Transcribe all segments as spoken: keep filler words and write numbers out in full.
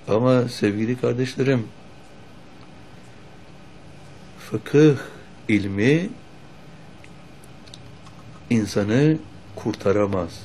Ama sevgili kardeşlerim, fıkıh ilmi insanı kurtaramaz.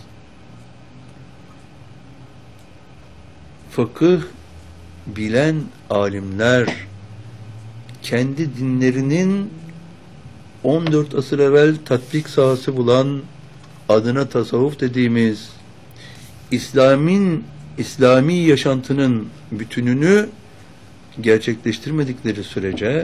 Fıkıh bilen alimler kendi dinlerinin on dört asır evvel tatbik sahası bulan, adına tasavvuf dediğimiz İslam'in İslami yaşantının bütününü gerçekleştirmedikleri sürece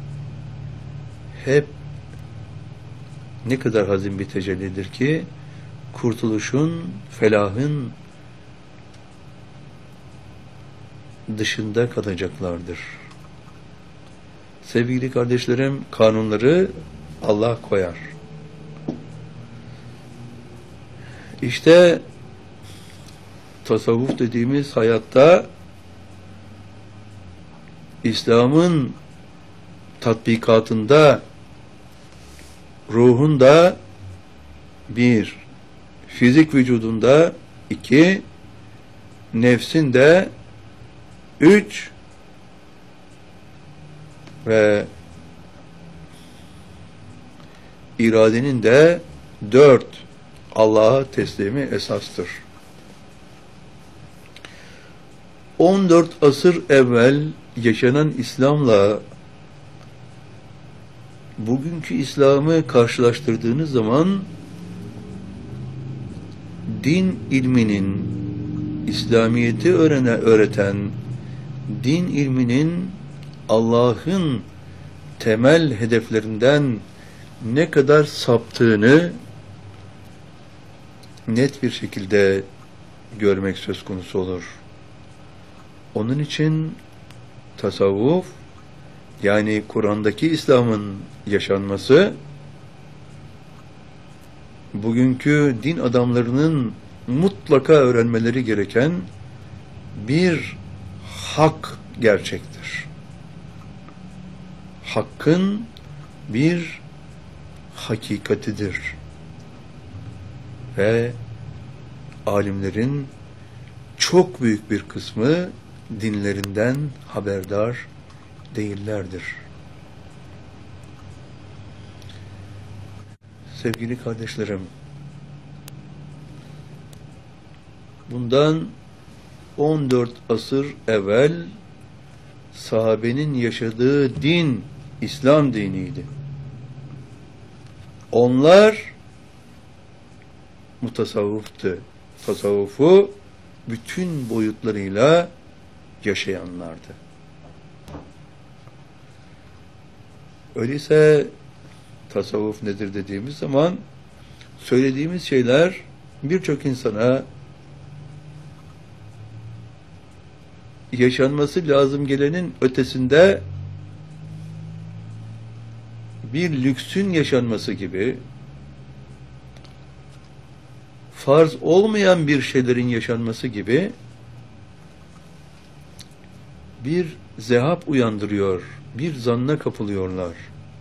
hep ne kadar hazin bir tecellidir ki kurtuluşun, felahın dışında kalacaklardır. Sevgili kardeşlerim, kanunları Allah koyar. İşte tasavvuf dediğimiz hayatta İslam'ın tatbikatında ruhunda bir, fizik vücudunda iki, nefsinde üç ve iradenin de dört Allah'a teslimi esastır. on dört asır evvel yaşanan İslam'la bugünkü İslam'ı karşılaştırdığınız zaman din ilminin, İslamiyet'i öğrene, öğreten din ilminin Allah'ın temel hedeflerinden ne kadar saptığını net bir şekilde görmek söz konusu olur. Onun için tasavvuf, yani Kur'an'daki İslam'ın yaşanması, bugünkü din adamlarının mutlaka öğrenmeleri gereken bir hak gerçektir. Hakkın bir hakikatidir. Ve alimlerin çok büyük bir kısmı dinlerinden haberdar değillerdir. Sevgili kardeşlerim, bundan on dört asır evvel sahabenin yaşadığı din İslam diniydi. Onlar mutasavvıftı. Tasavvufu bütün boyutlarıyla yaşayanlardı. Öyleyse tasavvuf nedir dediğimiz zaman söylediğimiz şeyler birçok insana yaşanması lazım gelenin ötesinde bir lüksün yaşanması gibi, farz olmayan bir şeylerin yaşanması gibi bir zehap uyandırıyor, bir zanna kapılıyorlar.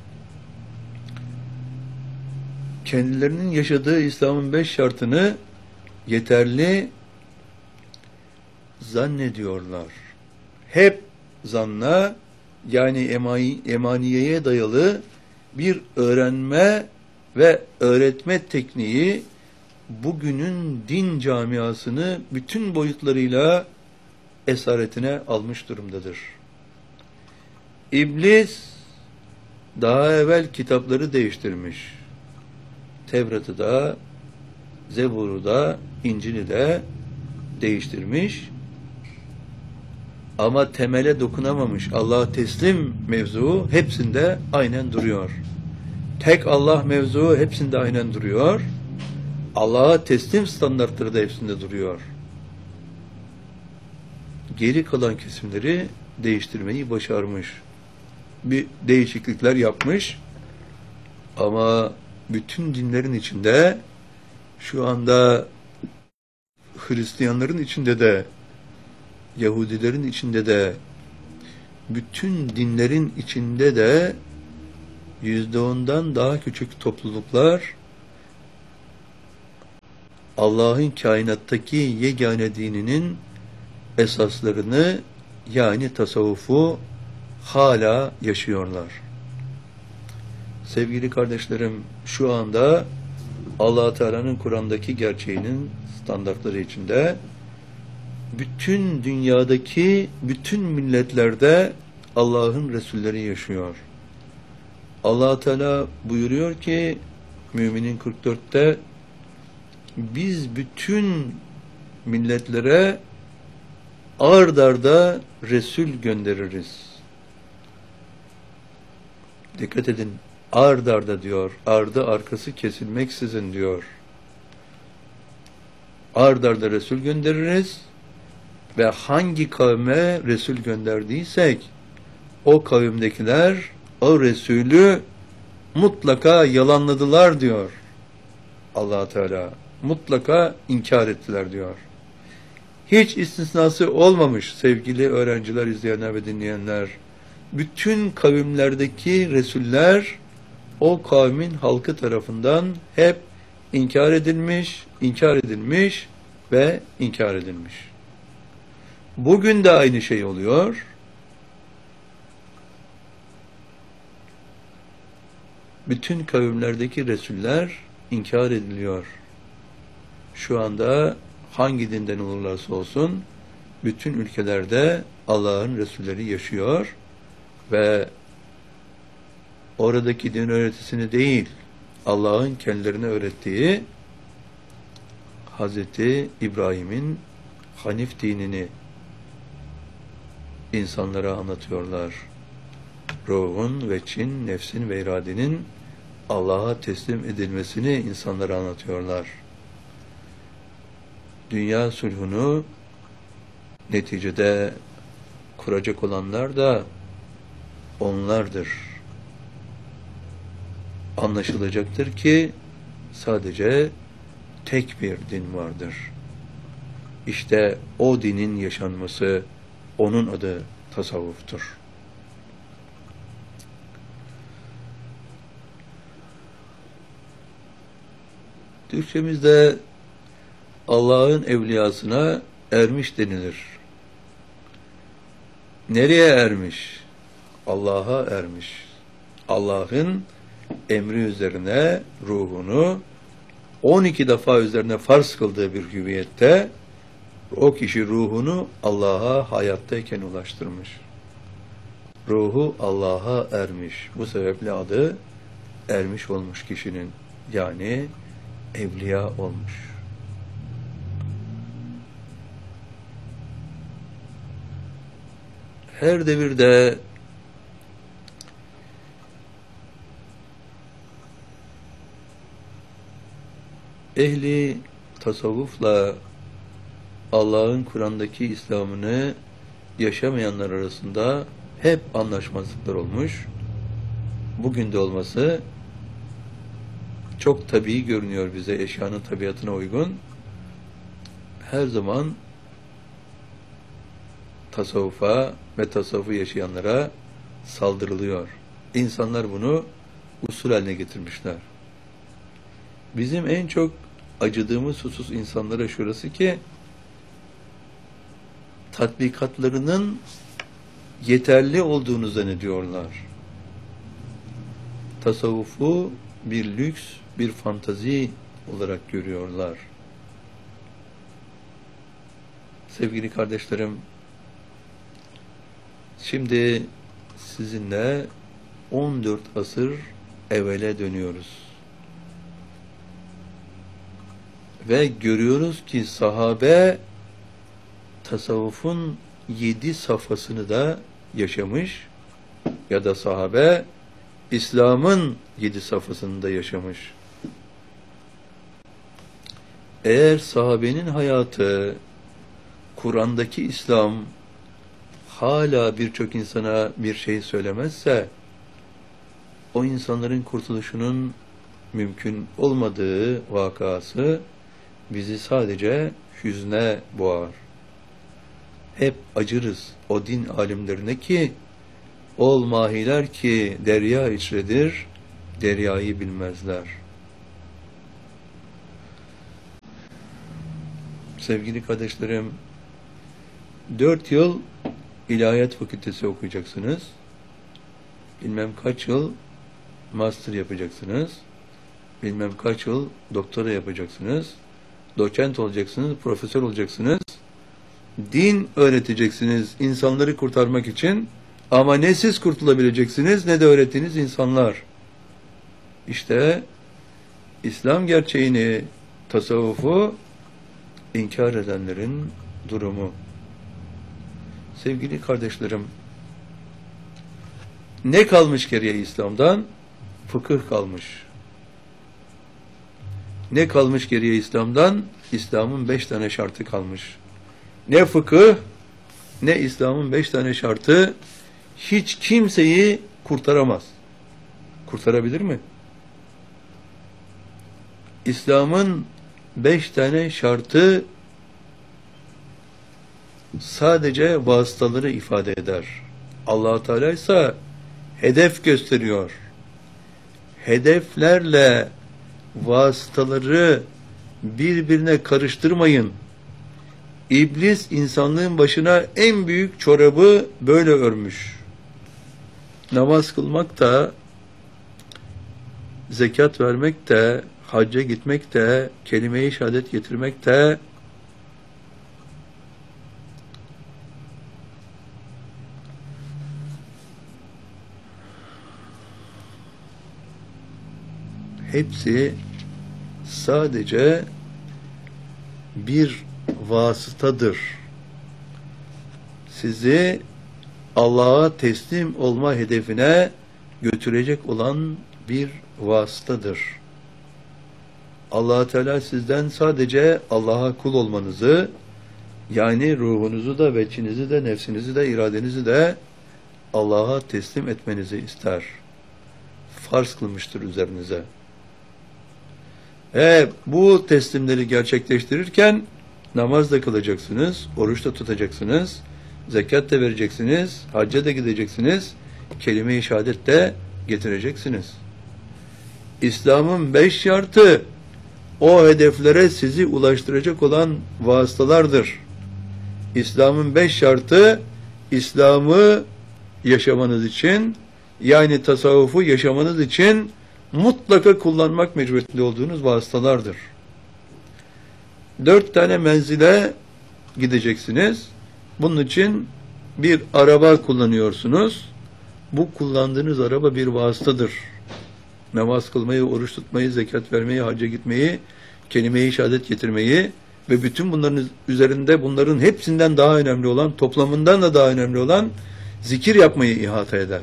Kendilerinin yaşadığı İslam'ın beş şartını yeterli zannediyorlar. Hep zanna, yani emani, emaniyeye dayalı bir öğrenme ve öğretme tekniği bugünün din camiasını bütün boyutlarıyla esaretine almış durumdadır. İblis daha evvel kitapları değiştirmiş. Tevrat'ı da, Zebur'u da, İncil'i de değiştirmiş. Ama temele dokunamamış. Allah'a teslim mevzuu hepsinde aynen duruyor. Tek Allah mevzuu hepsinde aynen duruyor. Allah'a teslim standartları da hepsinde duruyor. Geri kalan kesimleri değiştirmeyi başarmış. Bir değişiklikler yapmış. Ama bütün dinlerin içinde, şu anda Hristiyanların içinde de, Yahudilerin içinde de, bütün dinlerin içinde de yüzde ondan daha küçük topluluklar Allah'ın kainattaki yegane dininin esaslarını yani tasavvufu hala yaşıyorlar. Sevgili kardeşlerim, şu anda Allah Teala'nın Kur'an'daki gerçeğinin standartları içinde bütün dünyadaki bütün milletlerde Allah'ın Resulleri yaşıyor. Allah Teala buyuruyor ki Müminin kırk dörtte biz bütün milletlere ard arda Resul göndeririz. Dikkat edin, ard arda diyor, ardı arkası kesilmeksizin diyor. Ard arda Resul göndeririz ve hangi kavme Resul gönderdiysek o kavimdekiler o Resulü mutlaka yalanladılar diyor Allah Teala. Mutlaka inkar ettiler diyor. Hiç istisnası olmamış sevgili öğrenciler, izleyenler ve dinleyenler. Bütün kavimlerdeki Resuller o kavmin halkı tarafından hep inkar edilmiş, inkar edilmiş ve inkar edilmiş. Bugün de aynı şey oluyor. Bütün kavimlerdeki Resuller inkar ediliyor. Şu anda hangi dinden olurlarsa olsun bütün ülkelerde Allah'ın Resulleri yaşıyor ve oradaki din öğretisini değil, Allah'ın kendilerine öğrettiği Hazreti İbrahim'in Hanif dinini insanlara anlatıyorlar. Ruhun ve Çin, nefsin ve iradenin Allah'a teslim edilmesini insanlara anlatıyorlar. Dünya sulhunu neticede kuracak olanlar da onlardır. Anlaşılacaktır ki sadece tek bir din vardır. İşte o dinin yaşanması, onun adı tasavvuftur. Türkçemizde Allah'ın evliyasına ermiş denilir. Nereye ermiş? Allah'a ermiş. Allah'ın emri üzerine ruhunu on iki defa üzerine farz kıldığı bir hüviyette o kişi ruhunu Allah'a hayattayken ulaştırmış. Ruhu Allah'a ermiş. Bu sebeple adı ermiş olmuş kişinin, yani evliya olmuş. Her devirde ehli tasavvufla Allah'ın Kur'an'daki İslam'ını yaşamayanlar arasında hep anlaşmazlıklar olmuş. Bugün de olması çok tabii görünüyor bize, eşyanın tabiatına uygun. Her zaman tasavvufa ve tasavvufu yaşayanlara saldırılıyor. İnsanlar bunu usul haline getirmişler. Bizim en çok acıdığımız husus insanlara şurası ki tatbikatlarının yeterli olduğunu zannediyorlar. Tasavvufu bir lüks, bir fantazi olarak görüyorlar. Sevgili kardeşlerim, şimdi sizinle on dört asır evvele dönüyoruz. Ve görüyoruz ki sahabe tasavvufun yedi safhasını da yaşamış ya da sahabe İslam'ın yedi safhasını da yaşamış. Eğer sahabenin hayatı, Kur'an'daki İslam hala birçok insana bir şey söylemezse, o insanların kurtuluşunun mümkün olmadığı vakası bizi sadece hüzne boğar. Hep acırız o din alimlerine ki, ol mahiler ki derya içredir, deryayı bilmezler. Sevgili kardeşlerim, dört yıl İlahiyat fakültesi okuyacaksınız. Bilmem kaç yıl master yapacaksınız. Bilmem kaç yıl doktora yapacaksınız. Doçent olacaksınız, profesör olacaksınız. Din öğreteceksiniz insanları kurtarmak için. Ama ne siz kurtulabileceksiniz ne de öğrettiğiniz insanlar. İşte İslam gerçeğini, tasavvufu inkar edenlerin durumu. Sevgili kardeşlerim, ne kalmış geriye İslam'dan? Fıkıh kalmış. Ne kalmış geriye İslam'dan? İslam'ın beş tane şartı kalmış. Ne fıkıh, ne İslam'ın beş tane şartı hiç kimseyi kurtaramaz. Kurtarabilir mi? İslam'ın beş tane şartı sadece vasıtaları ifade eder. Allah-u Teala ise hedef gösteriyor. Hedeflerle vasıtaları birbirine karıştırmayın. İblis insanlığın başına en büyük çorabı böyle örmüş. Namaz kılmak da, zekat vermek de, hacca gitmek de, kelime-i şehadet getirmek de, hepsi sadece bir vasıtadır. Sizi Allah'a teslim olma hedefine götürecek olan bir vasıtadır. Allah Teala sizden sadece Allah'a kul olmanızı, yani ruhunuzu da, veçinizi de, nefsinizi de, iradenizi de Allah'a teslim etmenizi ister. Farz kılmıştır üzerinize. E, bu teslimleri gerçekleştirirken namaz da kılacaksınız, oruç da tutacaksınız, zekat da vereceksiniz, hacca da gideceksiniz, kelime-i şehadet de getireceksiniz. İslam'ın beş şartı o hedeflere sizi ulaştıracak olan vasıtalardır. İslam'ın beş şartı İslam'ı yaşamanız için, yani tasavvufu yaşamanız için mutlaka kullanmak mecburiyetli olduğunuz vasıtalardır. Dört tane menzile gideceksiniz. Bunun için bir araba kullanıyorsunuz. Bu kullandığınız araba bir vasıtadır. Namaz kılmayı, oruç tutmayı, zekat vermeyi, hacca gitmeyi, kelime-i şehadet getirmeyi ve bütün bunların üzerinde bunların hepsinden daha önemli olan, toplamından da daha önemli olan zikir yapmayı ihata eder.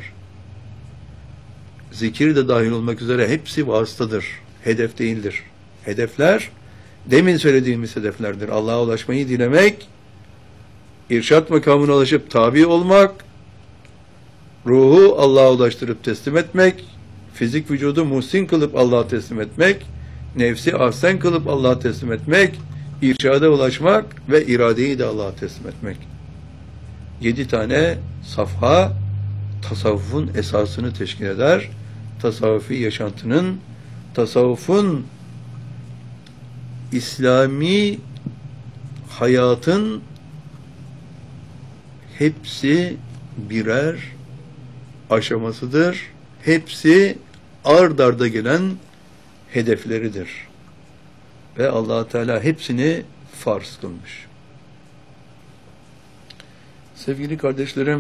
Zikir de dahil olmak üzere hepsi vasıtadır. Hedef değildir. Hedefler, demin söylediğimiz hedeflerdir. Allah'a ulaşmayı dilemek, irşat makamına ulaşıp tabi olmak, ruhu Allah'a ulaştırıp teslim etmek, fizik vücudu muhsin kılıp Allah'a teslim etmek, nefsi ahsen kılıp Allah'a teslim etmek, irşada ulaşmak ve iradeyi de Allah'a teslim etmek. Yedi tane safha tasavvufun esasını teşkil eder. Tasavvufi yaşantının, tasavvufun İslami hayatın hepsi birer aşamasıdır. Hepsi ard arda gelen hedefleridir. Ve Allah Teala hepsini farz kılmış. Sevgili kardeşlerim,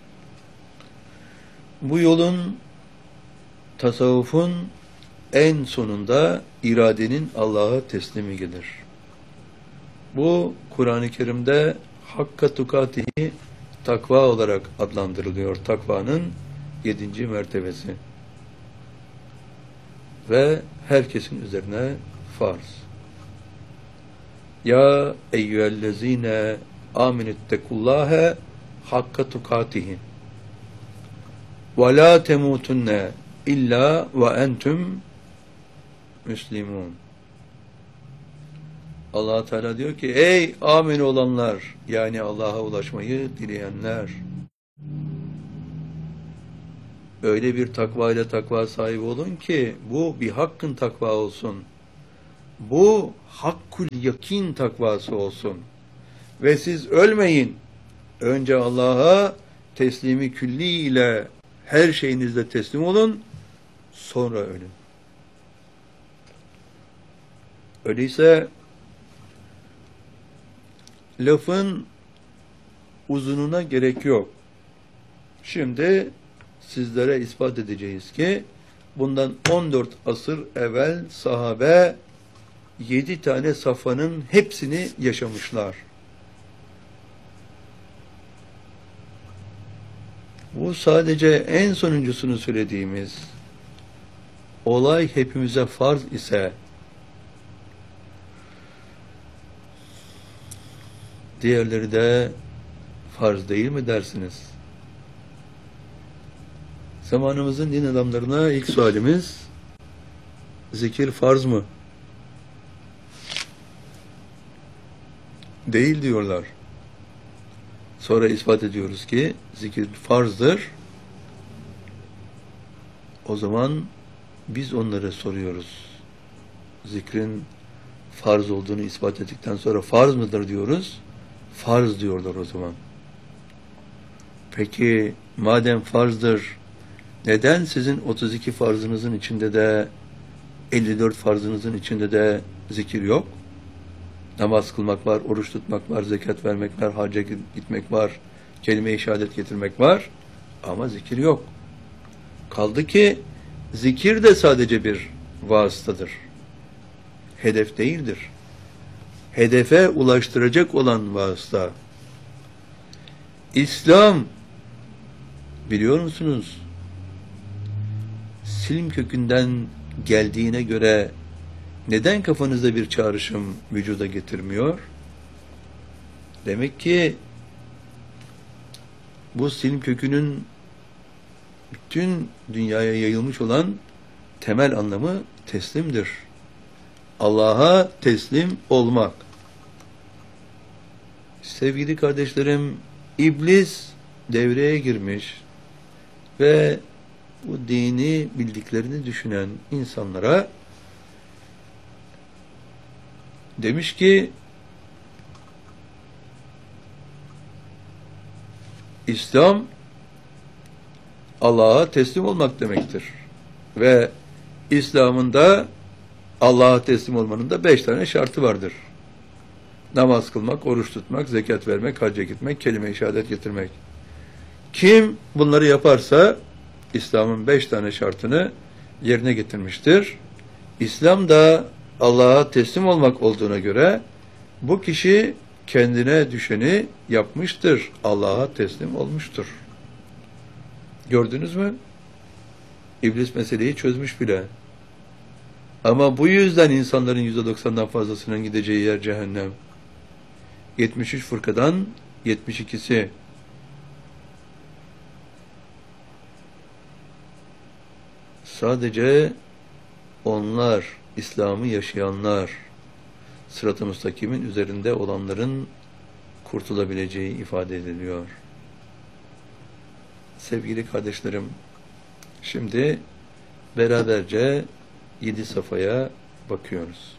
bu yolun, tasavvufun en sonunda iradenin Allah'a teslimi gelir. Bu Kur'an-ı Kerim'de hakka tukatihi takva olarak adlandırılıyor. Takvanın yedinci mertebesi. Ve herkesin üzerine farz. Ya eyyühellezine aminüttekullâhe hakka tukatihi ve la temutunne illa ve entüm müslimun. Allah Teala diyor ki, ey amin olanlar, yani Allah'a ulaşmayı dileyenler, öyle bir takva ile takva sahibi olun ki bu bir hakkın takva olsun. Bu hakkul yakin takvası olsun. Ve siz ölmeyin. Önce Allah'a teslimi külli ile her şeyinizle teslim olun, sonra ölün. Öyleyse lafın uzununa gerek yok. Şimdi sizlere ispat edeceğiz ki bundan on dört asır evvel sahabe yedi tane safhanın hepsini yaşamışlar. Bu sadece en sonuncusunu söylediğimiz olay hepimize farz ise diğerleri de farz değil mi dersiniz? Zamanımızın din adamlarına ilk sualimiz, zikir farz mı? Değil diyorlar. Sonra ispat ediyoruz ki zikir farzdır. O zaman biz onlara soruyoruz. Zikrin farz olduğunu ispat ettikten sonra farz mıdır diyoruz. Farz diyorlar o zaman. Peki madem farzdır, neden sizin otuz iki farzınızın içinde de elli dört farzınızın içinde de zikir yok? Namaz kılmak var, oruç tutmak var, zekat vermek var, hacca gitmek var, kelime-i şehadet getirmek var ama zikir yok. Kaldı ki zikir de sadece bir vasıtadır. Hedef değildir. Hedefe ulaştıracak olan vasıta. İslam, biliyor musunuz? Silm kökünden geldiğine göre neden kafanızda bir çağrışım vücuda getirmiyor? Demek ki bu silm kökünün bütün dünyaya yayılmış olan temel anlamı teslimdir. Allah'a teslim olmak. Sevgili kardeşlerim, iblis devreye girmiş ve bu dini bildiklerini düşünen insanlara demiş ki İslam Allah'a teslim olmak demektir. Ve İslam'ın da Allah'a teslim olmanın da beş tane şartı vardır. Namaz kılmak, oruç tutmak, zekat vermek, hacca gitmek, kelime-i şehadet getirmek. Kim bunları yaparsa İslam'ın beş tane şartını yerine getirmiştir. İslam da Allah'a teslim olmak olduğuna göre bu kişi kendine düşeni yapmıştır. Allah'a teslim olmuştur. Gördünüz mü? İblis meseleyi çözmüş bile. Ama bu yüzden insanların yüzde doksandan fazlasının gideceği yer cehennem. yetmiş üç fırkadan yetmiş ikisi sadece onlar, İslam'ı yaşayanlar, sırat-ı müstakimin üzerinde olanların kurtulabileceği ifade ediliyor. Sevgili kardeşlerim, şimdi beraberce yedi safhaya bakıyoruz.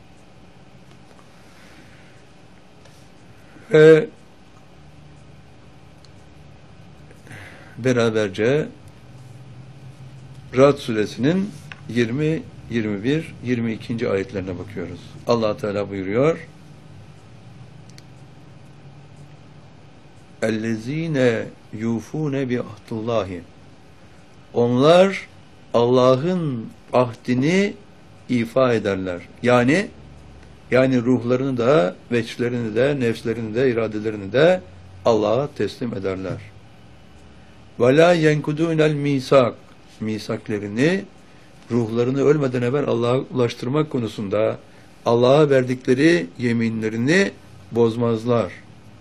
Ve beraberce Ra'd suresinin yirmi, yirmi bir, yirmi iki. ayetlerine bakıyoruz. Allah Teala buyuruyor: "Ellezine yufune bi ahdillahi." Onlar Allah'ın ahdini ifa ederler. Yani yani ruhlarını da, veçlerini de, nefslerini de, iradelerini de Allah'a teslim ederler. Ve la yenkudûnel misak. Misaklerini, ruhlarını ölmeden evvel Allah'a ulaştırmak konusunda Allah'a verdikleri yeminlerini bozmazlar.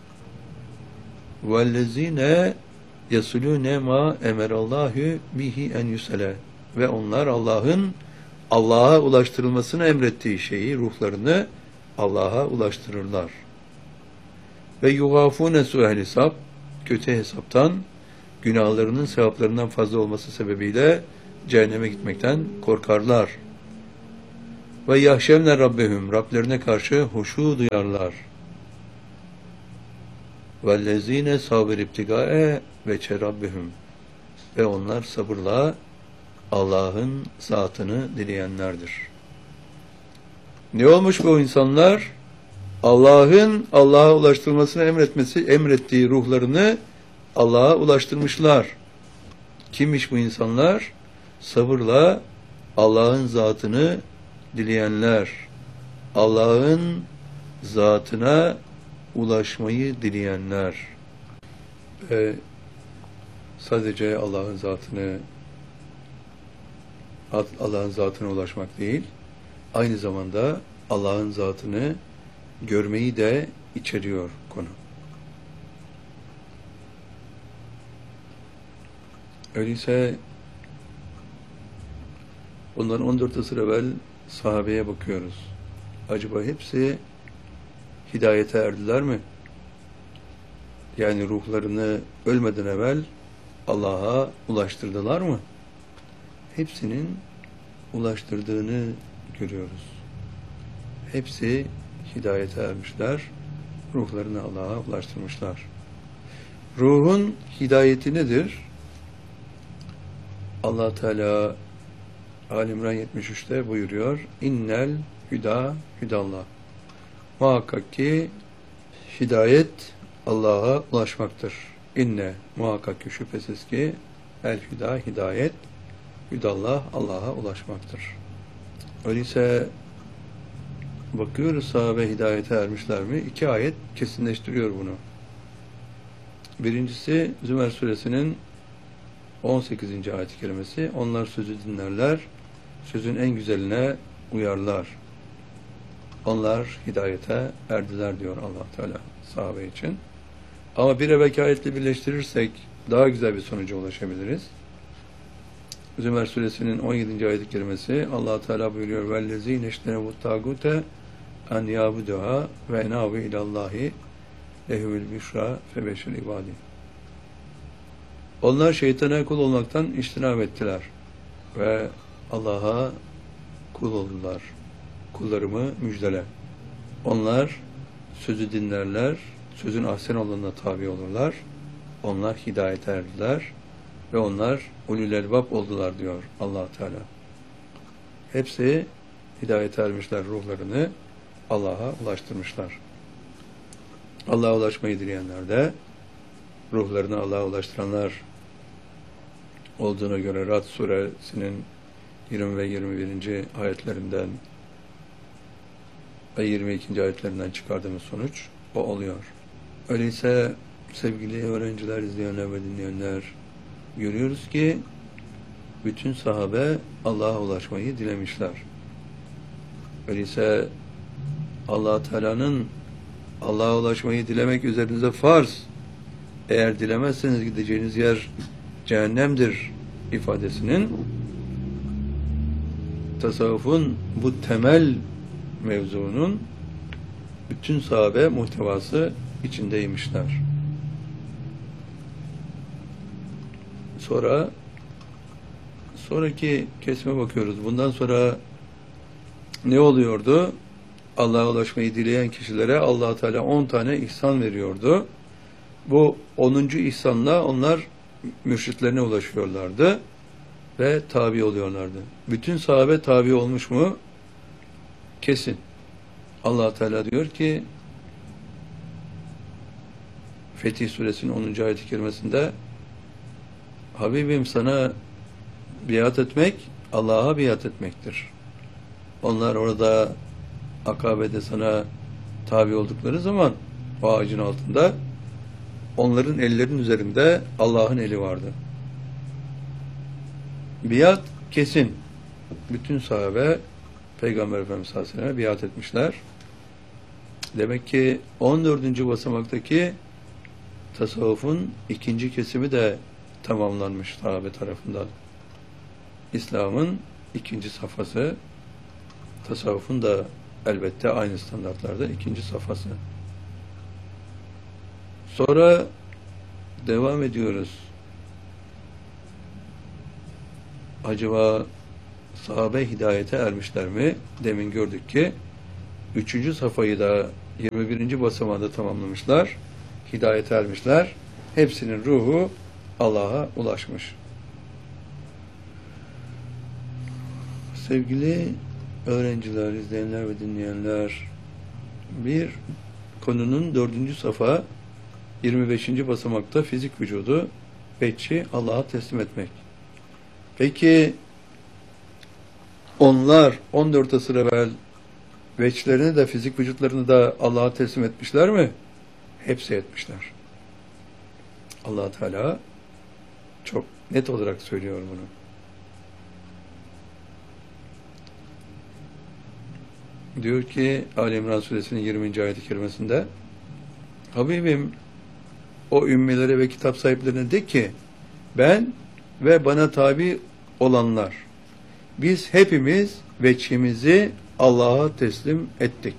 وَالَّذ۪ينَ يَسُلُونَ مَا اَمَرَ اللّٰهُ بِهِ اَنْ يُسَلَى. Ve onlar Allah'ın Allah'a ulaştırılmasını emrettiği şeyi, ruhlarını Allah'a ulaştırırlar. Ve yugafune su'el hesap, kötü hesaptan, günahlarının sevaplarından fazla olması sebebiyle cehenneme gitmekten korkarlar. Ve yahşevne rabbehum, Rablerine karşı huşu duyarlar. وَالَّذ۪ينَ صَابِرْ اِبْتِغَاءَ وَجْهِ رَبِّهِمْ Ve onlar sabırla Allah'ın zatını dileyenlerdir. Ne olmuş bu insanlar? Allah'ın Allah'a ulaştırılmasını emretmesi, emrettiği ruhlarını Allah'a ulaştırmışlar. Kimmiş bu insanlar? Sabırla Allah'ın zatını dileyenler. Allah'ın zatına ulaşmayı dileyenler. Ve sadece Allah'ın zatını Allah'ın zatına ulaşmak değil, aynı zamanda Allah'ın zatını görmeyi de içeriyor konu. Öyleyse bundan on dört asır evvel sahabeye bakıyoruz. Acaba hepsi hidayete erdiler mi? Yani ruhlarını ölmeden evvel Allah'a ulaştırdılar mı? Hepsinin ulaştırdığını görüyoruz. Hepsi hidayete ermişler, ruhlarını Allah'a ulaştırmışlar. Ruhun hidayeti nedir? Allah Teala Al-İmran yetmiş üçte buyuruyor. İnnel hüda hüdallah. Muhakkak ki hidayet Allah'a ulaşmaktır. İnne muhakkak ki şüphesiz ki el hüda hidayet hüdallah Allah'a ulaşmaktır. Öyleyse bakıyoruz sahabe hidayete ermişler mi? İki ayet kesinleştiriyor bunu. Birincisi Zümer suresinin on sekizinci ayet-i kerimesi. Onlar sözü dinlerler, sözün en güzeline uyarlar. Onlar hidayete erdiler diyor Allah Teala sahabe için. Ama bir evvelki ayetle birleştirirsek daha güzel bir sonuca ulaşabiliriz. Zümer suresinin on yedinci ayet-i kerimesi Allah Teala buyuruyor: "Vellezîne iştenebut tâgûte en yâbuduhâ ve enâbu ilallâhi lehuvil büşrâ febeşir ibâdî." Onlar şeytana kul olmaktan iştinab ettiler ve Allah'a kul oldular. Kullarımı müjdele. Onlar sözü dinlerler, sözün ahsen olanına tabi olurlar. Onlar hidayete erdiler ve onlar ulul elbab oldular diyor Allah Teala. Hepsi hidayete ermişler, ruhlarını Allah'a ulaştırmışlar. Allah'a ulaşmayı dileyenler de ruhlarını Allah'a ulaştıranlar olduğuna göre Rad suresinin yirmi ve yirmi birinci ayetlerinden ve yirmi ikinci ayetlerinden çıkardığımız sonuç o oluyor. Öyleyse sevgili öğrenciler, izleyenler ve dinleyenler, görüyoruz ki bütün sahabe Allah'a ulaşmayı dilemişler. Öyleyse Allah Teala'nın Allah'a ulaşmayı dilemek üzerinize farz, eğer dilemezseniz gideceğiniz yer cehennemdir ifadesinin tasavvufun bu temel mevzunun bütün sahabe muhtevası içindeymişler. Sonra sonraki kesime bakıyoruz. Bundan sonra ne oluyordu? Allah'a ulaşmayı dileyen kişilere Allah Teala on tane ihsan veriyordu. Bu onuncu ihsanla onlar mürşitlerine ulaşıyorlardı ve tabi oluyorlardı. Bütün sahabe tabi olmuş mu? Kesin. Allah Teala diyor ki Fetih Suresinin onuncu ayet-i kerimesinde Habibim sana biat etmek Allah'a biat etmektir. Onlar orada Akabe'de sana tabi oldukları zaman o ağacın altında onların ellerinin üzerinde Allah'ın eli vardı. Biat kesin. Bütün sahabe Peygamber Efendimiz sallallahu aleyhi ve sellem'e biat etmişler. Demek ki on dördüncü basamaktaki tasavvufun ikinci kesimi de tamamlanmış sahabe tarafından. İslam'ın ikinci safhası, tasavvufun da elbette aynı standartlarda ikinci safhası. Sonra devam ediyoruz. Acaba sahabe hidayete ermişler mi? Demin gördük ki üçüncü safhayı da yirmi birinci basamağında tamamlamışlar. hidayete ermişler. Hepsinin ruhu Allah'a ulaşmış. Sevgili öğrenciler, izleyenler ve dinleyenler, bir konunun dördüncü safa yirmi beşinci basamakta fizik vücudu veçi Allah'a teslim etmek. Peki onlar on dört asır evvel veçlerini de fizik vücutlarını da Allah'a teslim etmişler mi? Hepsi etmişler. Allah Teala çok net olarak söylüyor bunu. Diyor ki Ali İmran suresinin yirminci ayet-i kerimesinde, Habibim o ümmilere ve kitap sahiplerine de ki ben ve bana tabi olanlar biz hepimiz veçhimizi Allah'a teslim ettik.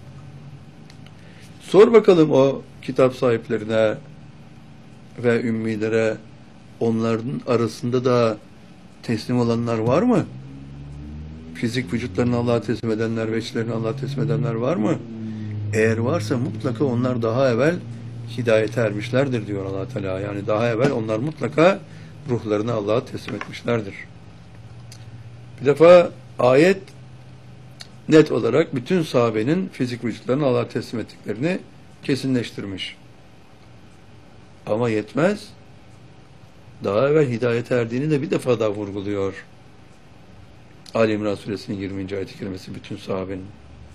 Sor bakalım o kitap sahiplerine ve ümmilere, onların arasında da teslim olanlar var mı? Fizik vücutlarını Allah'a teslim edenler, veçlerini Allah'a teslim edenler var mı? Eğer varsa mutlaka onlar daha evvel hidayete ermişlerdir diyor Allah Teala. Yani daha evvel onlar mutlaka ruhlarını Allah'a teslim etmişlerdir. Bir defa ayet net olarak bütün sahabenin fizik vücutlarını Allah'a teslim ettiklerini kesinleştirmiş. Ama yetmez. Daha evvel hidayete erdiğini de bir defa daha vurguluyor. Ali İmran suresinin yirminci ayet-i kerimesi bütün sahabenin.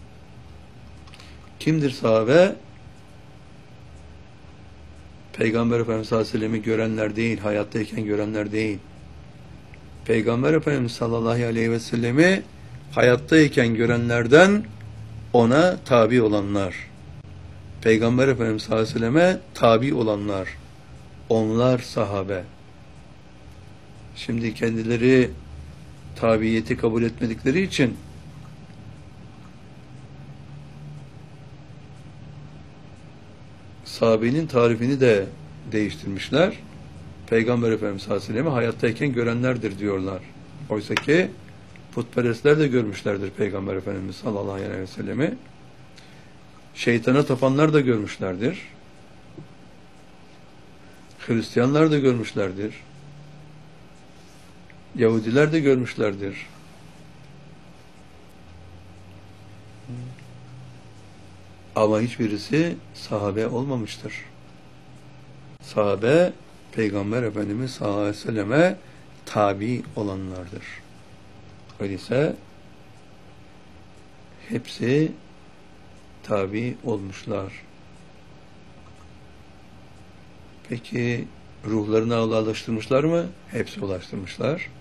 Kimdir sahabe? Peygamber Efendimiz sallallahu aleyhi ve sellem'i görenler değil, hayattayken görenler değil. Peygamber Efendimiz sallallahu aleyhi ve sellem'i hayattayken görenlerden ona tabi olanlar. Peygamber Efendimiz sallallahu aleyhi ve selleme tabi olanlar. Onlar sahabe. Şimdi kendileri tabiyeti kabul etmedikleri için sahabenin tarifini de değiştirmişler. Peygamber Efendimiz sallallahu aleyhi ve sellem'i hayattayken görenlerdir diyorlar. Oysa ki putperestler de görmüşlerdir Peygamber Efendimiz sallallahu aleyhi ve sellem'i. Şeytana tapanlar da görmüşlerdir. Hristiyanlar da görmüşlerdir. Yahudiler de görmüşlerdir. Ama hiçbirisi sahabe olmamıştır. Sahabe, Peygamber Efendimiz sallallahu aleyhi ve selleme tabi olanlardır. Öyleyse hepsi tabi olmuşlar. Peki ruhlarını Allah'a ulaştırmışlar mı? Hepsi ulaştırmışlar.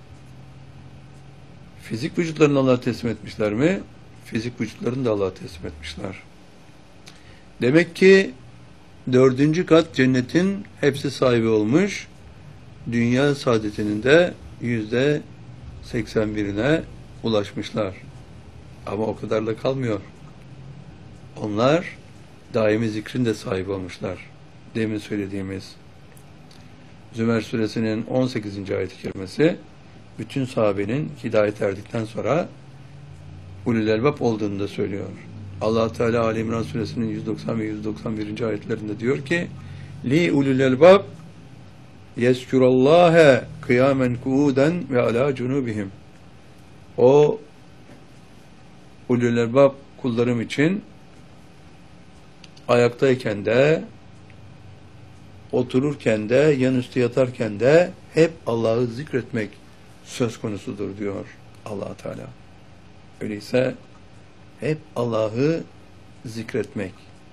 Fizik vücutlarını Allah'a teslim etmişler mi? Fizik vücutlarını da Allah'a teslim etmişler. Demek ki dördüncü kat cennetin hepsi sahibi olmuş. Dünya saadetinin de yüzde seksen birine ulaşmışlar. Ama o kadarla kalmıyor. Onlar daimi zikrin de sahibi olmuşlar. Demin söylediğimiz Zümer suresinin on sekizinci ayet-i kerimesi bütün sahabenin hidayet erdikten sonra ulul elbab olduğunu da söylüyor. Allah Teala Ali İmran suresinin yüz doksan ve yüz doksan birinci ayetlerinde diyor ki: "Li ulul elbab yezkurallâhe kıyamen kuuden ve alâ cunubihim." O ulul elbab kullarım için ayaktayken de, otururken de, yanüstü yatarken de hep Allah'ı zikretmek söz konusudur diyor Allah Teala. Öyleyse hep Allah'ı zikretmek.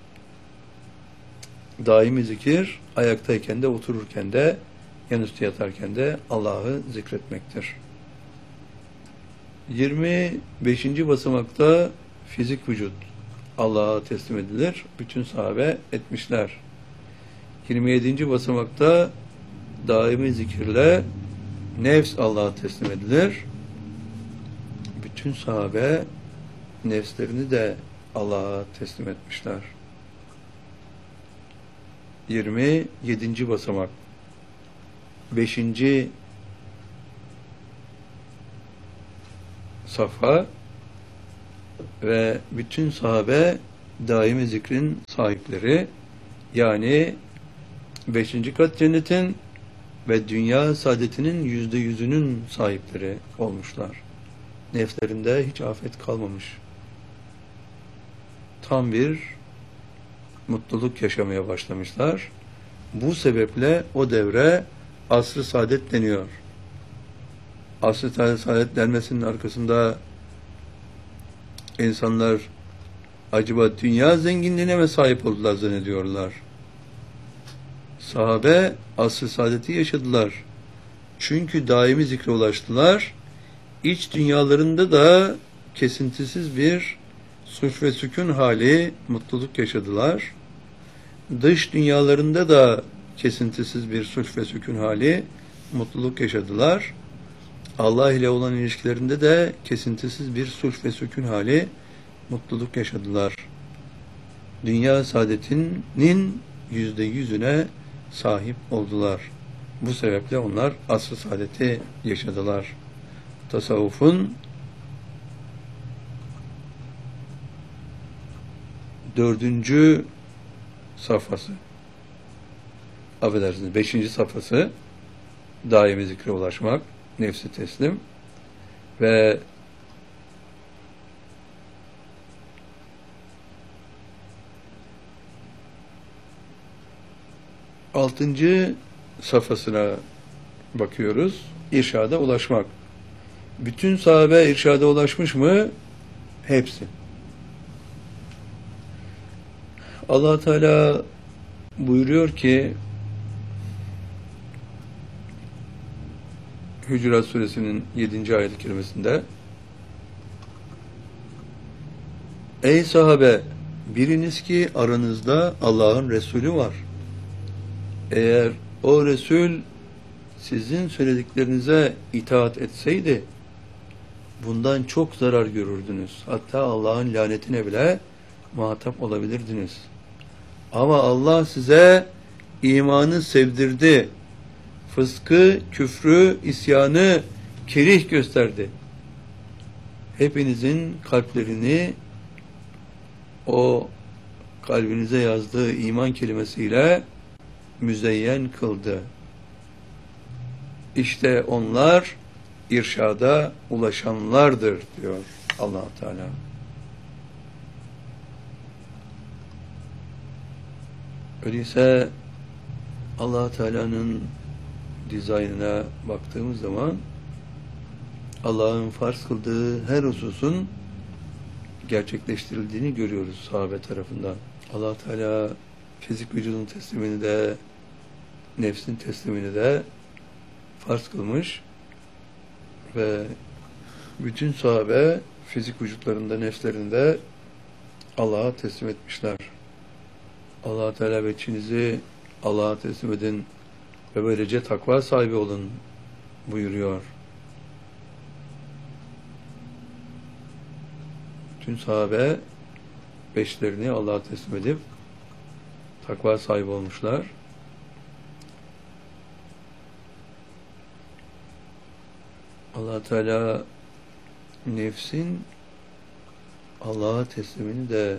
Daimi zikir, ayaktayken de, otururken de, yanüstü yatarken de Allah'ı zikretmektir. yirmi beşinci basamakta fizik vücut Allah'a teslim edilir. Bütün sahabe etmişler. yirmi yedinci basamakta daimi zikirle nefs Allah'a teslim edilir. Bütün sahabe nefslerini de Allah'a teslim etmişler. yirmi yedinci basamak beşinci safha ve bütün sahabe daimi zikrin sahipleri, yani beşinci kat cennetin ve dünya saadetinin yüzde yüzünün sahipleri olmuşlar. Nefslerinde hiç afet kalmamış. Tam bir mutluluk yaşamaya başlamışlar. Bu sebeple o devre asr-ı saadet deniyor. Asr-ı saadet denmesinin arkasında insanlar acaba dünya zenginliğine mi sahip oldular zannediyorlar? Sahabe asr-ı saadeti yaşadılar. Çünkü daimi zikre ulaştılar. İç dünyalarında da kesintisiz bir sulh ve sükun hali, mutluluk yaşadılar. Dış dünyalarında da kesintisiz bir sulh ve sükun hali, mutluluk yaşadılar. Allah ile olan ilişkilerinde de kesintisiz bir sulh ve sükun hali, mutluluk yaşadılar. Dünya saadetinin yüzde yüzüne sahip oldular. Bu sebeple onlar asr-ı saadeti yaşadılar. Tasavvufun dördüncü safhası, affedersiniz, beşinci safhası daimi zikre ulaşmak, nefsi teslim ve altıncı safhasına bakıyoruz. İrşada ulaşmak. Bütün sahabe irşada ulaşmış mı? Hepsi. Allah Teala buyuruyor ki Hücurat Suresinin yedinci ayet-i kerimesinde, ey sahabe, biriniz ki aranızda Allah'ın Resulü var. Eğer o Resul sizin söylediklerinize itaat etseydi bundan çok zarar görürdünüz. Hatta Allah'ın lanetine bile muhatap olabilirdiniz. Ama Allah size imanı sevdirdi. Fıskı, küfrü, isyanı kerih gösterdi. Hepinizin kalplerini o kalbinize yazdığı iman kelimesiyle müzeyyen kıldı. İşte onlar irşada ulaşanlardır diyor Allah Teala. Öyleyse Allah Teala'nın dizaynına baktığımız zaman Allah'ın farz kıldığı her hususun gerçekleştirildiğini görüyoruz sahabe tarafından. Allah Teala fizik vücudun teslimini de nefsin teslimini de farz kılmış ve bütün sahabe fizik vücutlarında, nefslerinde Allah'a teslim etmişler. Allah Teala ve içinizi Allah'a teslim edin ve böylece takva sahibi olun buyuruyor. Bütün sahabe beşlerini Allah'a teslim edip takva sahibi olmuşlar. Allah Teala nefsin Allah'a teslimini de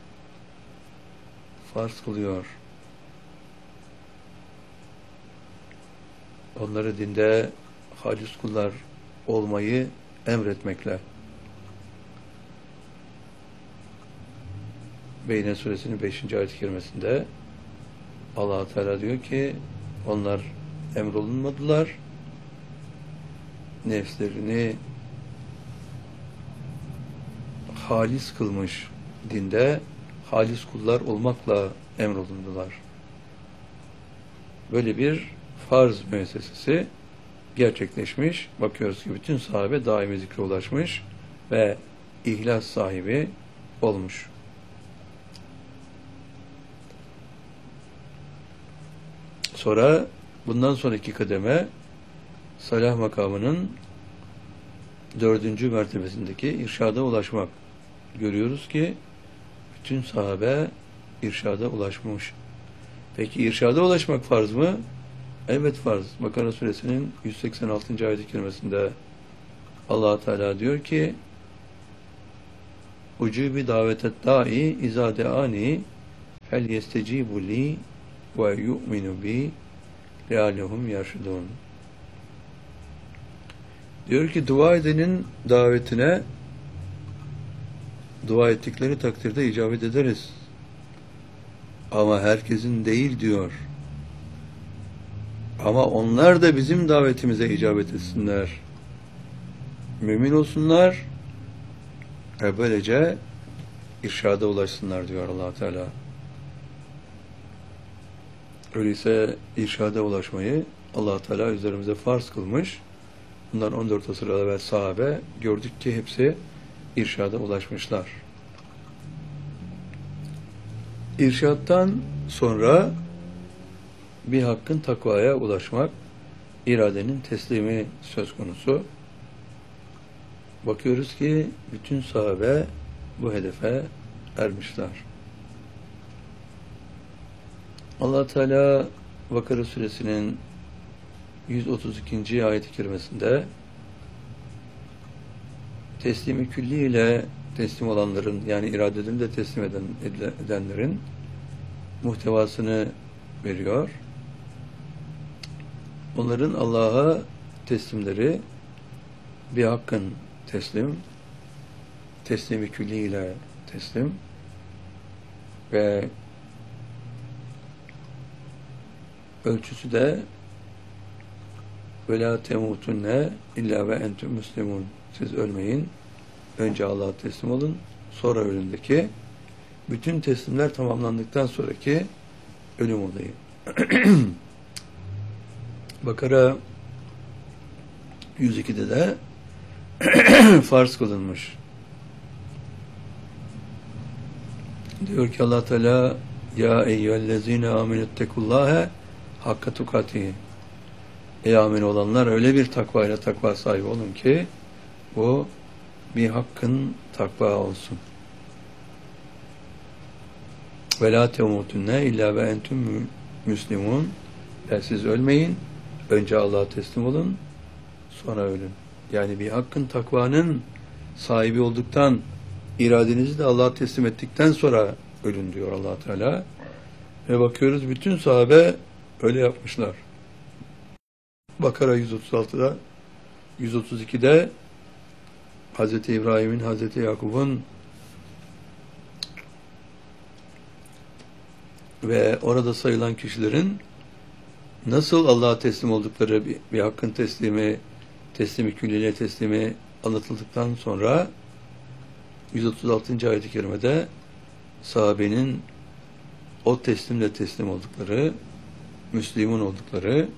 farz kılıyor. Onları dinde halis kullar olmayı emretmekle. Beyne Suresinin beşinci ayet-i kerimesinde Allah Teala diyor ki onlar emrolunmadılar, nefslerini halis kılmış, dinde halis kullar olmakla emrolundular. Böyle bir farz müessesesi gerçekleşmiş. Bakıyoruz ki bütün sahabe daimi zikre ulaşmış ve ihlas sahibi olmuş. Sonra bundan sonraki kademe salah makamının dördüncü mertebesindeki irşada ulaşmak. Görüyoruz ki bütün sahabe irşada ulaşmış. Peki irşada ulaşmak farz mı? Evet farz. Bakara Suresinin yüz seksen altıncı ayet-i kerimesinde Allah Teala diyor ki ucubi davetet da'i izâ de'ani fel yestecibu li ve yu'minu bi leallehum yerşudun. Diyor ki dua edenin davetine dua ettikleri takdirde icabet ederiz. Ama herkesin değil diyor. Ama onlar da bizim davetimize icabet etsinler. Mümin olsunlar ve böylece irşada ulaşsınlar diyor Allah Teala. Öyleyse irşada ulaşmayı Allah Teala üzerimize farz kılmış. Bundan on dört asır evvel sahabe gördük ki hepsi irşada ulaşmışlar. İrşattan sonra bir hakkın takvaya ulaşmak, iradenin teslimi söz konusu. Bakıyoruz ki bütün sahabe bu hedefe ermişler. Allah Teala Vakara suresinin yüz otuz ikinci ayet-i kerimesinde teslimi külli ile teslim olanların, yani iradelerini de teslim eden, edenlerin muhtevasını veriyor. Onların Allah'a teslimleri bir hakkın teslim, teslimi külli ile teslim ve ölçüsü de وَلَا تَمُوتُنَّ اِلَّا وَاَنْتُمْ مُسْلِمُونَ. Siz ölmeyin, önce Allah'a teslim olun, sonra ölümdeki bütün teslimler tamamlandıktan sonraki ölüm olayı. Bakara yüz ikide de farz kılınmış. Diyor ki Allah Teala ya eyyühellezine amenüttekullâhe hakka tukatihi. Ey amin olanlar, öyle bir takvayla takva sahibi olun ki bu bir hakkın takva olsun. Ve la temutunne illa ve entüm müslimun. Yani siz ölmeyin, önce Allah'a teslim olun, sonra ölün. Yani bir hakkın takvanın sahibi olduktan, iradenizi de Allah'a teslim ettikten sonra ölün diyor Allah Teala. Ve bakıyoruz bütün sahabe öyle yapmışlar. Bakara yüz otuz altıda, yüz otuz ikide Hazreti İbrahim'in, Hazreti Yakup'un ve orada sayılan kişilerin nasıl Allah'a teslim oldukları, bir, bir hakkın teslimi, teslimi külliye teslimi anlatıldıktan sonra yüz otuz altıncı ayet-i kerimede sahabenin o teslimle teslim oldukları, Müslüman oldukları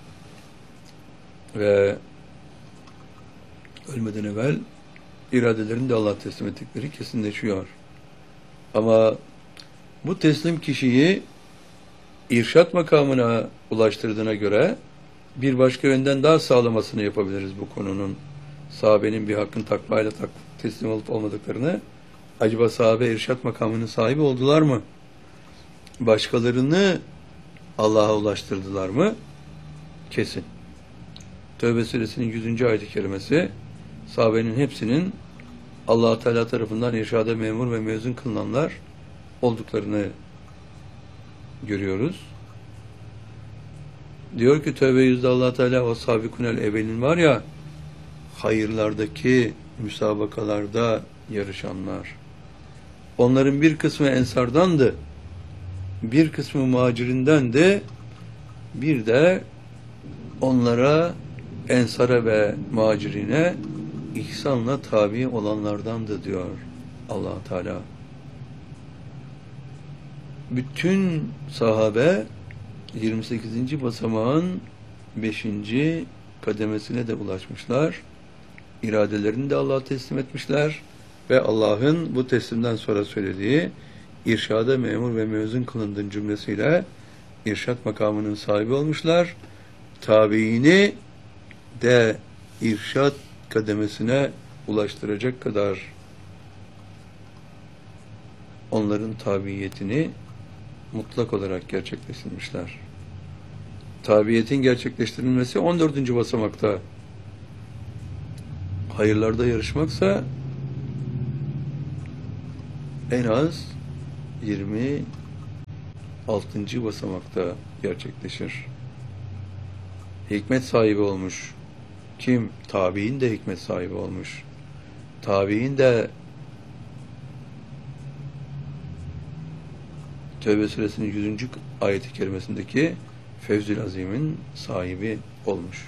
ve ölmeden evvel iradelerini de Allah'a teslim ettikleri kesinleşiyor. Ama bu teslim kişiyi irşat makamına ulaştırdığına göre bir başka yönden daha sağlamasını yapabiliriz bu konunun. Sahabenin bir hakkın takvayla tak, teslim olup olmadıklarını. Acaba sahabe irşat makamının sahibi oldular mı? Başkalarını Allah'a ulaştırdılar mı? Kesin. Tevbe suresinin yüzüncü ayet-i kerimesi sahabenin hepsinin Allah Teala tarafından irşada memur ve mezun kılınanlar olduklarını görüyoruz. Diyor ki Tevbe yüzde Allah Teala o sabikunel evvelin var ya, hayırlardaki müsabakalarda yarışanlar. Onların bir kısmı ensardandı, bir kısmı muhacirindendi, bir de onlara, ensara ve muhacirine ihsanla tabi olanlardandı diyor Allah Teala. Bütün sahabe yirmi sekizinci basamağın beşinci kademesine de ulaşmışlar. İradelerini de Allah'a teslim etmişler ve Allah'ın bu teslimden sonra söylediği irşada memur ve mezun kılındığın cümlesiyle irşat makamının sahibi olmuşlar. Tabiini de irşat kademesine ulaştıracak kadar onların tabiyetini mutlak olarak gerçekleştirmişler. Tabiyetin gerçekleştirilmesi on dördüncü basamakta. Hayırlarda yarışmaksa en az yirmi altıncı basamakta gerçekleşir. Hikmet sahibi olmuş. Kim? Tabi'in de hikmet sahibi olmuş. Tabi'in de Tevbe suresinin yüzüncü ayeti kerimesindeki Fevzül Azim'in sahibi olmuş.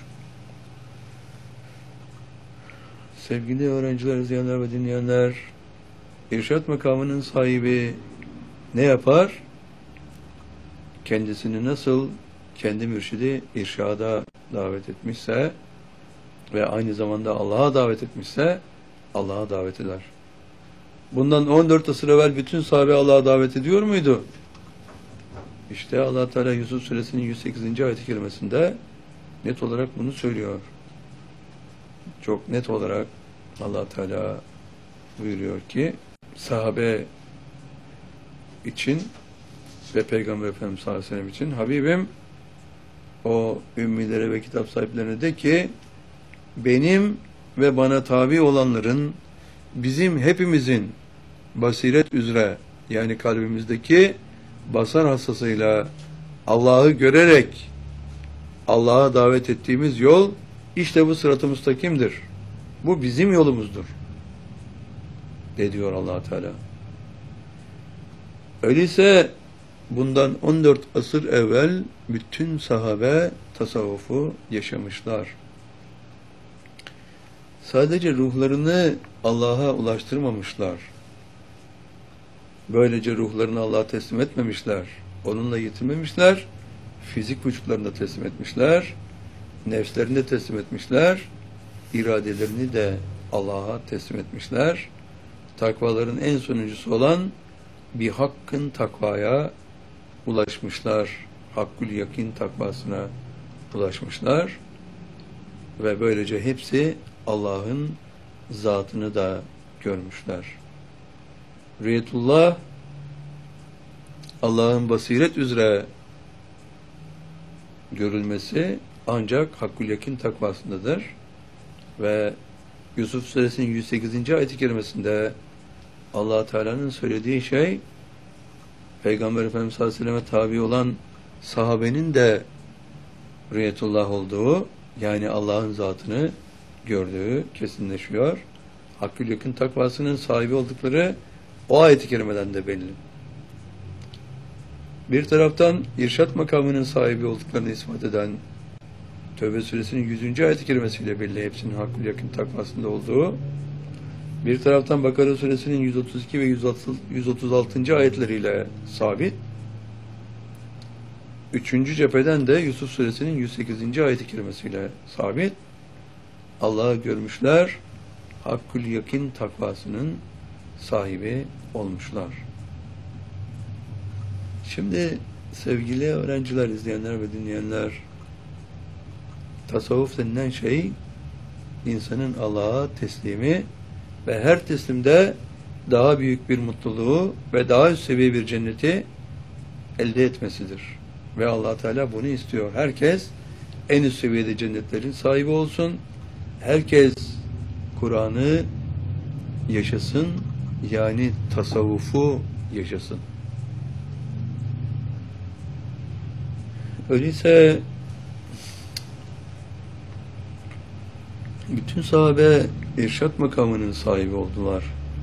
Sevgili öğrenciler, izleyenler ve dinleyenler, irşat makamının sahibi ne yapar? Kendisini nasıl kendi mürşidi irşada davet etmişse ve aynı zamanda Allah'a davet etmişse Allah'a davet eder. Bundan on dört asır evvel bütün sahabe Allah'a davet ediyor muydu? İşte Allah Teala Yusuf Suresinin yüz sekizinci ayet-i kerimesinde net olarak bunu söylüyor. Çok net olarak Allah Teala buyuruyor ki sahabe için ve Peygamber Efendimiz sallallahu aleyhi ve sellem için Habibim o ümmilere ve kitap sahiplerine de ki benim ve bana tabi olanların bizim hepimizin basiret üzere yani kalbimizdeki basar hassasıyla Allah'ı görerek Allah'a davet ettiğimiz yol işte bu sırat-ı müstakimdir. Bu bizim yolumuzdur. De diyor Allah Teala. Öyleyse bundan on dört asır evvel bütün sahabe tasavvufu yaşamışlar. Sadece ruhlarını Allah'a ulaştırmamışlar. Böylece ruhlarını Allah'a teslim etmemişler. Onunla yetinmemişler. Fizik vücutlarını da teslim etmişler. Nefslerini de teslim etmişler. İradelerini de Allah'a teslim etmişler. Takvaların en sonuncusu olan bir hakkın takvaya ulaşmışlar. Hakkül yakin takvasına ulaşmışlar. Ve böylece hepsi Allah'ın zatını da görmüşler. Rüyetullah Allah'ın basiret üzere görülmesi ancak Hakkül Yakin takvasındadır. Ve Yusuf Suresinin yüz sekizinci ayet-i kerimesinde Allah Teala'nın söylediği şey Peygamber Efendimiz sallallahu aleyhi ve selleme tabi olan sahabenin de Rüyetullah olduğu yani Allah'ın zatını gördüğü kesinleşiyor. Hakkül Yakin takvasının sahibi oldukları o ayet-i kerimeden de belli. Bir taraftan irşat makamının sahibi olduklarını ispat eden Tevbe suresinin yüzüncü ayet-i kerimesiyle belli hepsinin Hakkül Yakin takvasında olduğu. Bir taraftan Bakara suresinin yüz otuz iki ve yüz otuz altıncı ayetleriyle sabit. Üçüncü cepheden de Yusuf suresinin yüz sekizinci ayet-i kerimesiyle sabit. Allah'ı görmüşler, Hakkül Yakin takvasının sahibi olmuşlar. Şimdi sevgili öğrenciler, izleyenler ve dinleyenler, tasavvuf denilen şey insanın Allah'a teslimi ve her teslimde daha büyük bir mutluluğu ve daha üst seviye bir cenneti elde etmesidir. Ve Allah Teala bunu istiyor. Herkes en üst seviyede cennetlerin sahibi olsun. Herkes Kur'an'ı yaşasın, yani tasavvufu yaşasın. Öyleyse bütün sahabe irşat makamının sahibi oldular.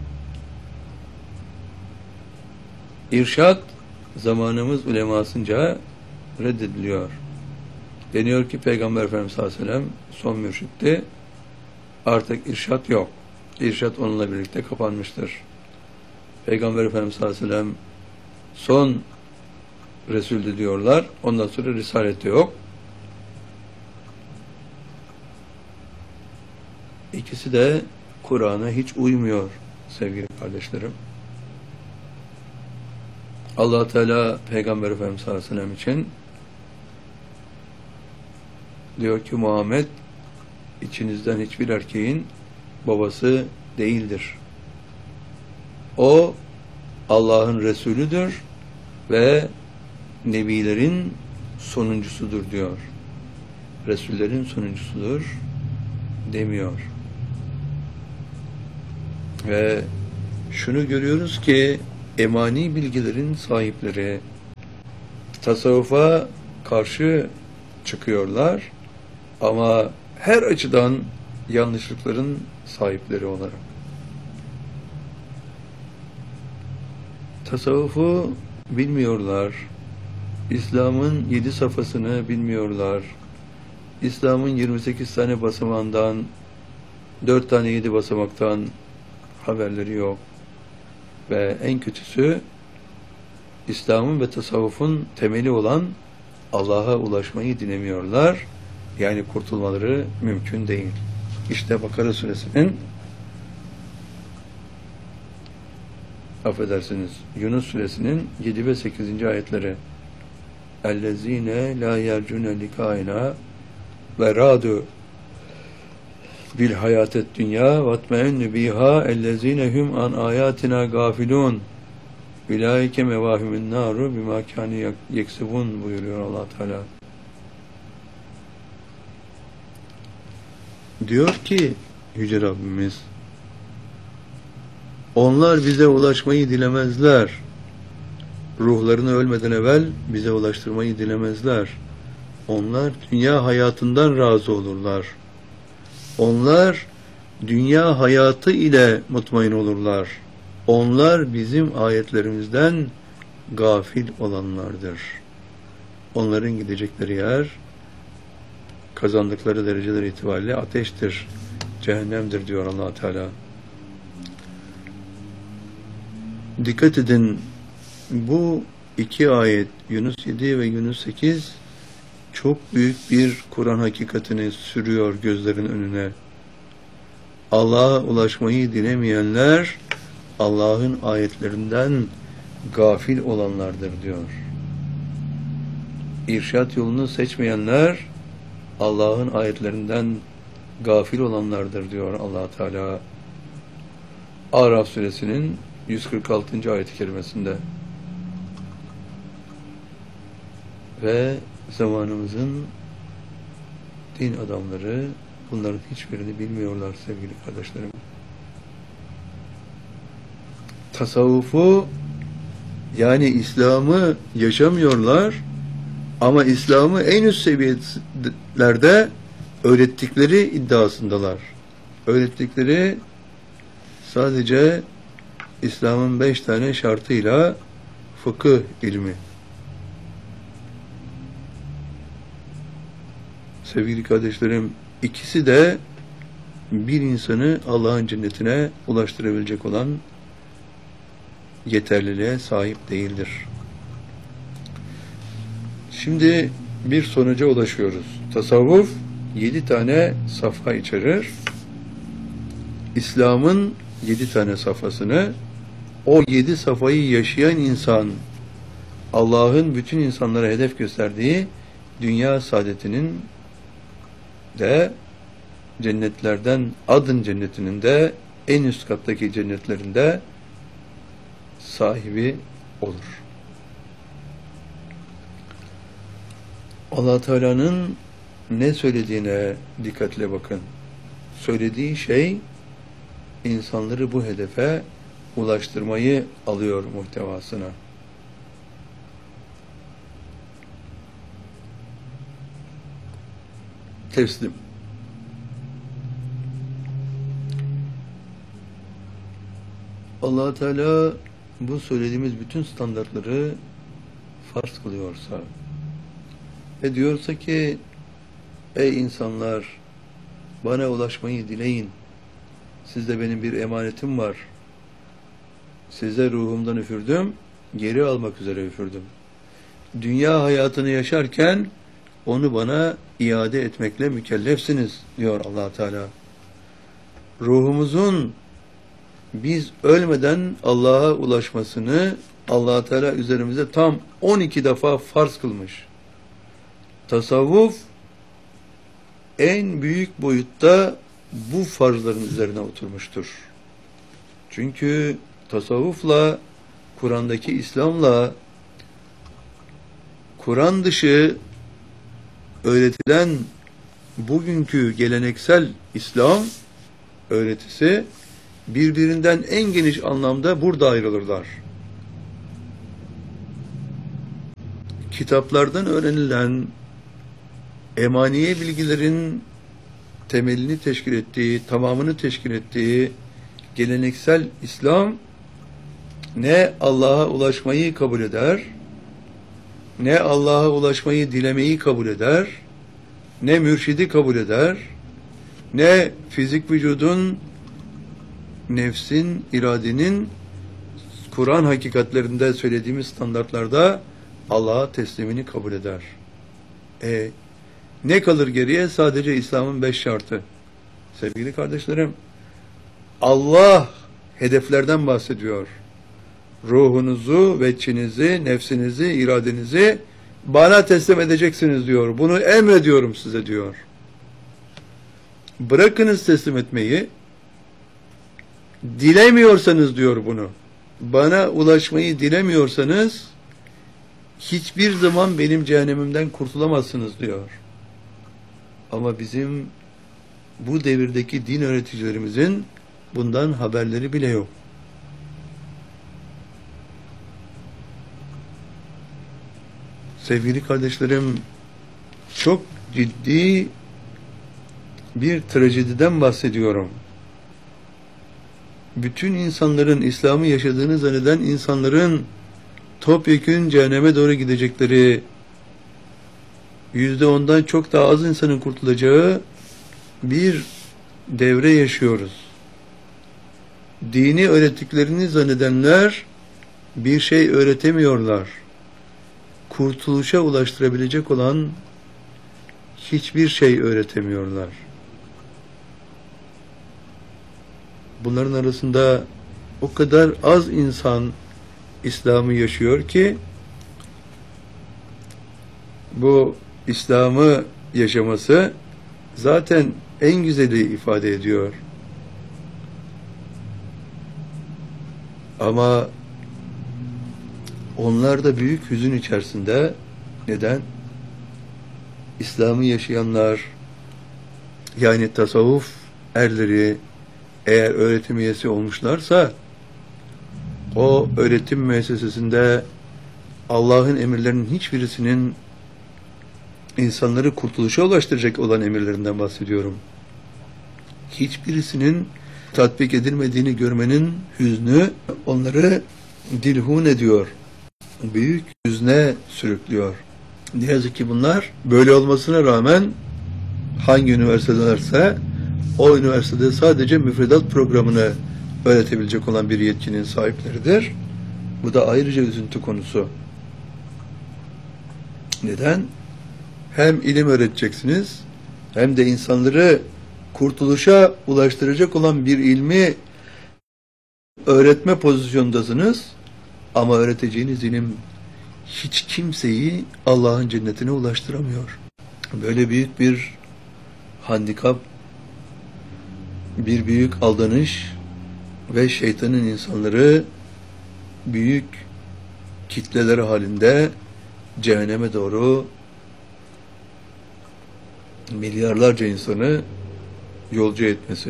İrşat zamanımız ulemasınca reddediliyor. Deniyor ki Peygamber Efendimiz sallallahu aleyhi ve sellem son mürşitti. Artık irşat yok. İrşat onunla birlikte kapanmıştır. Peygamber Efendimiz sallallahu aleyhi ve sellem son Resul'dü diyorlar. Ondan sonra Risalet de yok. İkisi de Kur'an'a hiç uymuyor sevgili kardeşlerim. Allah Teala Peygamber Efendimiz sallallahu aleyhi ve sellem için diyor ki Muhammed içinizden hiçbir erkeğin babası değildir. O Allah'ın Resulüdür ve Nebilerin sonuncusudur diyor. Resullerin sonuncusudur demiyor. Ve şunu görüyoruz ki emani bilgilerin sahipleri tasavvufa karşı çıkıyorlar ama her açıdan yanlışlıkların sahipleri olarak. Tasavvufu bilmiyorlar. İslam'ın yedi safhasını bilmiyorlar. İslam'ın yirmi sekiz tane basamağından, dört tane yedi basamaktan haberleri yok. Ve en kötüsü, İslam'ın ve tasavvufun temeli olan Allah'a ulaşmayı dinlemiyorlar. Yani kurtulmaları mümkün değil. İşte Bakara suresinin affedersiniz, Yunus suresinin yedi ve sekizinci ayetleri. اَلَّذ۪ينَ لَا يَرْجُنَ لِكَائِنَا وَرَادُوا بِالْحَيَاتِ الدُّنْيَا وَاتْمَئَنُّ بِهَا اَلَّذ۪ينَ هُمْ عَنْ آيَاتِنَا غَافِلُونَ اُولَٰئِكَ مَوَاهِمُ النَّارُ بِمَا كَانُوا يَكْسِبُونَ buyuruyor Allah Teala. Diyor ki Yüce Rabbimiz, onlar bize ulaşmayı dilemezler. Ruhlarını ölmeden evvel bize ulaştırmayı dilemezler. Onlar dünya hayatından razı olurlar. Onlar dünya hayatı ile mutmain olurlar. Onlar bizim ayetlerimizden gafil olanlardır. Onların gidecekleri yer, kazandıkları dereceler itibariyle ateştir, cehennemdir diyor Allah Teala. Dikkat edin, bu iki ayet, Yunus yedi ve Yunus sekiz, çok büyük bir Kur'an hakikatini sürüyor gözlerin önüne. Allah'a ulaşmayı dilemeyenler, Allah'ın ayetlerinden gafil olanlardır diyor. İrşad yolunu seçmeyenler, Allah'ın ayetlerinden gafil olanlardır diyor Allah Teala. Araf suresinin yüz kırk altıncı ayet-i kerimesinde. Ve zamanımızın din adamları bunların hiçbirini bilmiyorlar sevgili kardeşlerim. Tasavvufu, yani İslam'ı yaşamıyorlar ama İslam'ı en üst seviyelerde öğrettikleri iddiasındalar. Öğrettikleri sadece İslam'ın beş tane şartıyla fıkıh ilmi. Sevgili kardeşlerim, ikisi de bir insanı Allah'ın cennetine ulaştırabilecek olan yeterliliğe sahip değildir. Şimdi bir sonuca ulaşıyoruz. Tasavvuf yedi tane safha içerir. İslam'ın yedi tane safhasını, o yedi safhayı yaşayan insan, Allah'ın bütün insanlara hedef gösterdiği dünya saadetinin de, cennetlerden, adın cennetinin de en üst kattaki cennetlerinde sahibi olur. Allah Teala'nın ne söylediğine dikkatle bakın. Söylediği şey insanları bu hedefe ulaştırmayı alıyor muhtevasına. Teslim. Allah Teala bu söylediğimiz bütün standartları farz kılıyorsa ve diyorsa ki, ey insanlar, bana ulaşmayı dileyin. Sizde benim bir emanetim var. Size ruhumdan üfürdüm, geri almak üzere üfürdüm. Dünya hayatını yaşarken onu bana iade etmekle mükellefsiniz diyor Allah Teala. Ruhumuzun biz ölmeden Allah'a ulaşmasını Allah Teala üzerimize tam on iki defa farz kılmış. Tasavvuf en büyük boyutta bu farzların üzerine oturmuştur. Çünkü tasavvufla, Kur'an'daki İslam'la, Kur'an dışı öğretilen bugünkü geleneksel İslam öğretisi birbirinden en geniş anlamda burada ayrılırlar. kitaplardan öğrenilen emaniye bilgilerin temelini teşkil ettiği, tamamını teşkil ettiği geleneksel İslam ne Allah'a ulaşmayı kabul eder, ne Allah'a ulaşmayı dilemeyi kabul eder, ne mürşidi kabul eder, ne fizik vücudun, nefsin, iradenin Kur'an hakikatlerinde söylediğimiz standartlarda Allah'a teslimini kabul eder. E, ne kalır geriye? Sadece İslam'ın beş şartı. Sevgili kardeşlerim, Allah hedeflerden bahsediyor. Ruhunuzu, veçinizi, nefsinizi, iradenizi bana teslim edeceksiniz diyor. Bunu emrediyorum size diyor. Bırakınız teslim etmeyi. Dilemiyorsanız diyor bunu. Bana ulaşmayı dilemiyorsanız hiçbir zaman benim cehennemimden kurtulamazsınız diyor. Ama bizim bu devirdeki din öğreticilerimizin bundan haberleri bile yok. Sevgili kardeşlerim, çok ciddi bir trajediden bahsediyorum. Bütün insanların İslam'ı yaşadığını zanneden insanların topyekün cehenneme doğru gidecekleri, yüzde ondan çok daha az insanın kurtulacağı bir devre yaşıyoruz. Dini öğrettiklerini zannedenler bir şey öğretemiyorlar. Kurtuluşa ulaştırabilecek olan hiçbir şey öğretemiyorlar. Bunların arasında o kadar az insan İslam'ı yaşıyor ki bu İslam'ı yaşaması zaten en güzeli ifade ediyor. Ama onlar da büyük hüzün içerisinde. Neden? İslam'ı yaşayanlar, yani tasavvuf erleri eğer öğretim üyesi olmuşlarsa o öğretim müessesesinde Allah'ın emirlerinin hiçbirisinin insanları kurtuluşa ulaştıracak olan emirlerinden bahsediyorum. Hiçbirisinin tatbik edilmediğini görmenin hüznü onları dilhun ediyor. Büyük hüzne sürüklüyor. Ne yazık ki bunlar böyle olmasına rağmen hangi üniversitelerse o üniversitede sadece müfredat programını öğretebilecek olan bir yetkinin sahipleridir. Bu da ayrıca üzüntü konusu. Neden? Hem ilim öğreteceksiniz, hem de insanları kurtuluşa ulaştıracak olan bir ilmi öğretme pozisyondasınız. Ama öğreteceğiniz ilim hiç kimseyi Allah'ın cennetine ulaştıramıyor. Böyle büyük bir handikap, bir büyük aldanış ve şeytanın insanları büyük kitleler halinde cehenneme doğru milyarlarca insanı yolcu etmesi.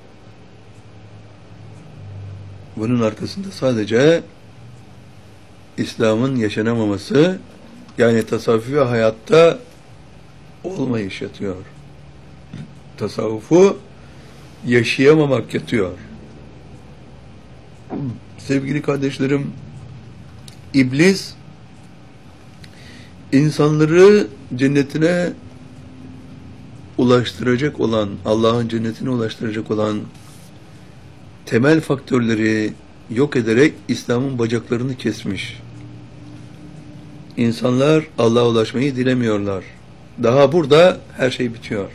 Bunun arkasında sadece İslam'ın yaşanamaması, yani tasavvufi hayatta olmayış yatıyor. Tasavvufu yaşayamamak yatıyor. Sevgili kardeşlerim, İblis insanları cennetine ulaştıracak olan, Allah'ın cennetine ulaştıracak olan temel faktörleri yok ederek İslam'ın bacaklarını kesmiş. İnsanlar Allah'a ulaşmayı dilemiyorlar. Daha burada her şey bitiyor.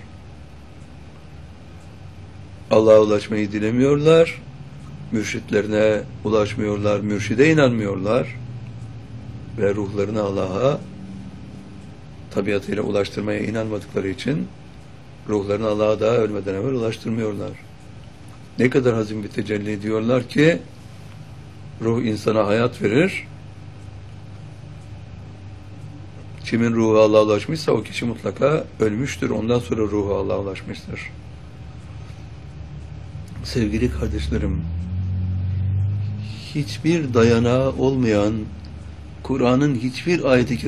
Allah'a ulaşmayı dilemiyorlar, mürşitlerine ulaşmıyorlar, mürşide inanmıyorlar ve ruhlarını Allah'a tabiatıyla ulaştırmaya inanmadıkları için ruhlarını Allah'a daha ölmeden evvel ulaştırmıyorlar. Ne kadar hazin bir tecelli diyorlar ki ruh insana hayat verir. Kimin ruhu Allah'a ulaşmışsa o kişi mutlaka ölmüştür. Ondan sonra ruhu Allah'a ulaşmıştır. Sevgili kardeşlerim, hiçbir dayanağı olmayan, Kur'an'ın hiçbir ayeti